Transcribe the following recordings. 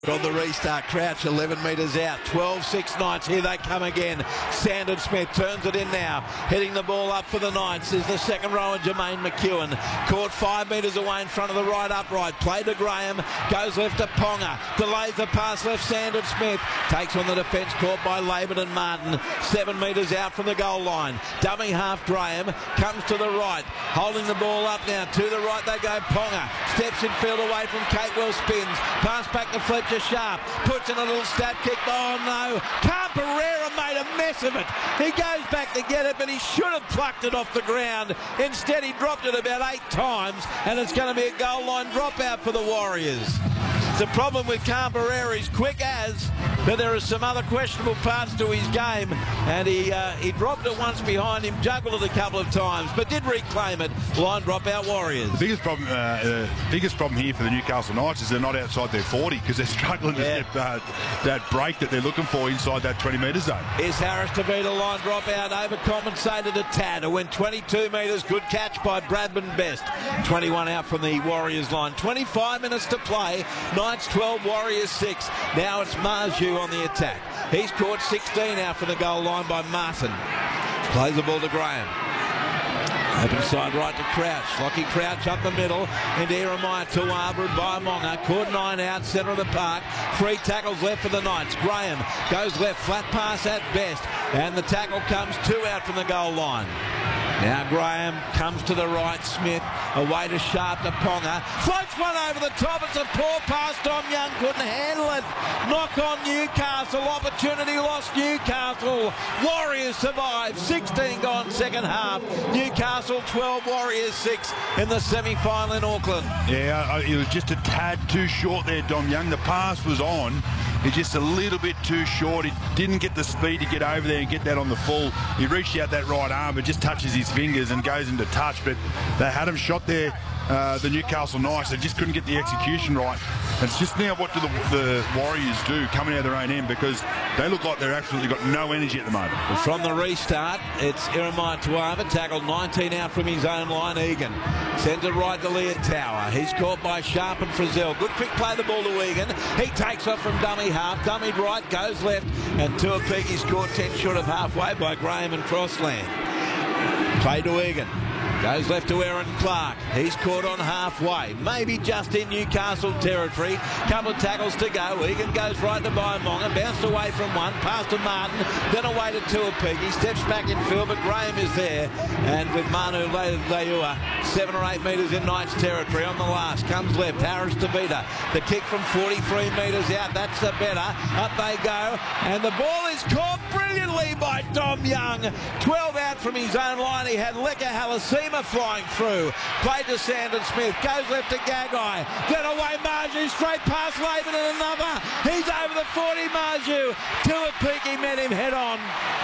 On the restart, Crouch 11 metres out, 12-6 Knights, here they come again. Sandon Smith turns it in now, heading the ball up for the Knights is the second rower Jermaine McEwen, caught 5 metres away in front of the right upright, play to Graham, goes left to Ponga, delays the pass left, Sandon Smith takes on the defence, caught by Laban and Martin, 7 metres out from the goal line, dummy half Graham, comes to the right, holding the ball up now, to the right they go, Ponga, steps in field away from Catewell, spins, pass back to Fletcher Sharp, puts in a little stab kick, oh no, Camperera made a mess of it, he goes back to get it but he should have plucked it off the ground, instead he dropped it about 8 times and it's going to be a goal line dropout for the Warriors. The problem with Camperera is quick as, but there are some other questionable parts to his game, and he dropped it once behind him, juggled it a couple of times, but did reclaim it. Line dropout Warriors. Biggest problem here for the Newcastle Knights is they're not outside their 40 because they're struggling to get that break that they're looking for inside that 20-metre zone. Is Harris to beat a line dropout, overcompensated a tad, who went 22 metres, good catch by Bradman Best. 21 out from the Warriors line, 25 minutes to play, Knights 12, Warriors 6. Now it's Marju on the attack. He's caught 16 out from the goal line by Martin. Plays the ball to Graham. Open side right to Crouch. Lockie Crouch up the middle. Into Jeremiah Tuava and Baimonga. Caught 9 out, centre of the park. 3 tackles left for the Knights. Graham goes left, flat pass at best. And the tackle comes 2 out from the goal line. Now Graham comes to the right, Smith away to Sharp to Ponga, floats one over the top, it's a poor pass, Tom Young couldn't handle it, knock on Newcastle, opportunity lost Newcastle, Warriors survive, 16 gone second half, Newcastle 12, Warriors 6 in the semi-final in Auckland. Yeah, it was just a tad too short there, Dom Young, the pass was on, it's just a little bit too short. He didn't get the speed to get over there and get that on the full. He reached out that right arm, but just touches his fingers and goes into touch. But they had him shot there, the Newcastle Knights. They just couldn't get the execution right. It's just now what do the Warriors do coming out of their own end, because they look like they're absolutely got no energy at the moment. From the restart, it's Jeremiah Tuava, tackled 19 out from his own line. Egan sends it right to Leah Tower. He's caught by Sharp and Frizzell. Good quick play the ball to Egan. He takes off from dummy half, dummied right, goes left, and Tuapegi's caught 10 short of halfway by Graham and Crossland. Play to Egan. Goes left to Aaron Clark. He's caught on halfway. Maybe just in Newcastle territory. Couple of tackles to go. Egan goes right to Baimonga. Bounced away from one. Pass to Martin. Then away to Tuapegi. Steps back in field, but Graham is there. And with Manu Leua, 7 or 8 metres in Knights territory on the last. Comes left. Harris to Vita. The kick from 43 metres out. That's the better. Up they go. And the ball is caught brilliantly by Dom Young. 12 out from his own line. He had Leka Halasima flying through. Played to Sandon Smith. Goes left to Gagai. Then away Marju. Straight past Laban and another. He's over the 40 Marju. Tuapiki met him head on.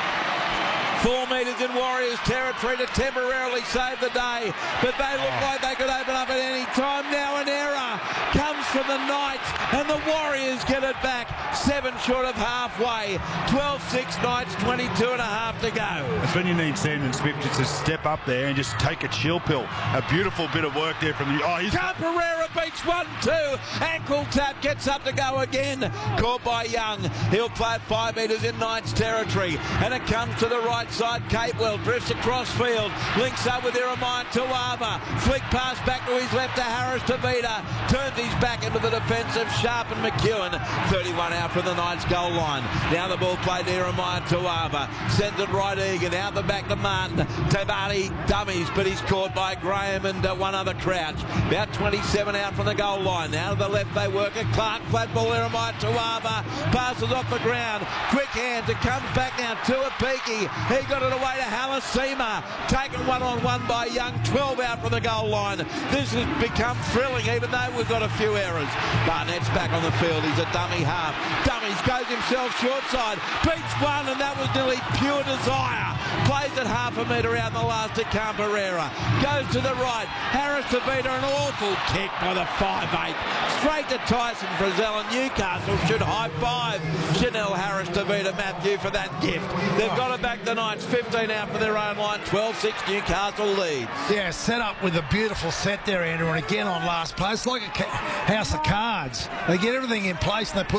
4 metres in Warriors territory to temporarily save the day, but they look like they could open up at any time. Now an error comes from the Knights and the Warriors get it back, 7 short of halfway. 12-6 Knights, 22 and a half to go. That's when you need Sandon Smith just to step up there and just take a chill pill. A beautiful bit of work there from the... Camperera beats 1-2. Ankle tap, gets up to go again. Caught by Young. He'll play at 5 metres in Knights territory, and it comes to the right side. Capewell drifts across field, links up with Jeremiah Tuava, flick pass back to his left to Harris to Vita, turns his back into the defence of Sharp and McEwen. 31 out from the Knights goal line. Now the ball played to Jeremiah Tuava, sends it right Egan, out the back to Martin. Tabani dummies, but he's caught by Graham and one other Crouch. About 27 out from the goal line. Now to the left they work it. Clark, flat ball, Jeremiah Tuava, passes off the ground, quick hands, it comes back now to Tuapiki. He got it away to Halasima, taken 1-on-1 by Young, 12 out from the goal line. This has become thrilling, even though we've got a few errors. Barnett's back on the field, he's a dummy half. Dummies, goes himself short side, beats one, and that was nearly pure desire. Plays it half a metre out in the last to Camperera. Goes to the right, Harris to Vita, an awful kick by the 5'8". Straight to Tyson Frizzell, and Newcastle should high-five Chanel Harris to Vita Matthew for that gift. They've got it back the Knights, 15 out for their own line, 12-6 Newcastle leads. Yeah, set up with a beautiful set there, Andrew, and again on last play. It's like a house of cards. They get everything in place and they put